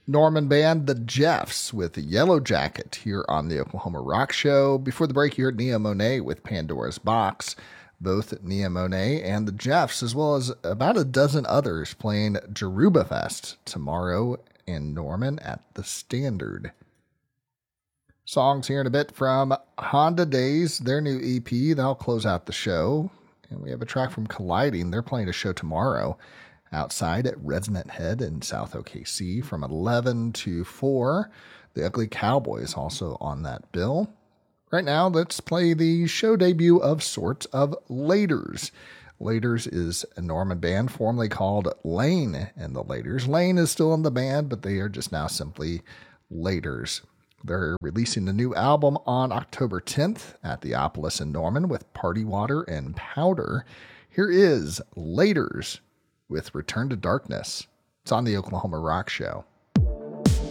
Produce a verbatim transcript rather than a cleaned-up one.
Norman band The Jeffs with Yellow Jacket here on the Oklahoma Rock Show. Before the break, you heard Nia Monet with Pandora's Box. Both Nia Monet and The Jeffs, as well as about a dozen others, playing Jaruba Fest tomorrow in Norman at the Standard. Songs here in a bit from Honda Days, their new E P. They'll close out the show. And we have a track from Colliding. They're playing a show tomorrow outside at Resonant Head in South O K C from eleven to four. The Ugly Cowboys also on that bill. Right now, let's play the show debut of sorts of Laders. Laders is a Norman band formerly called Lane and the Laders. Lane is still in the band, but they are just now simply Laders. They're releasing a new album on October tenth at the Opolis in Norman with Party Water and Powder. Here is Laders with Return to Darkness. It's on the Oklahoma Rock Show.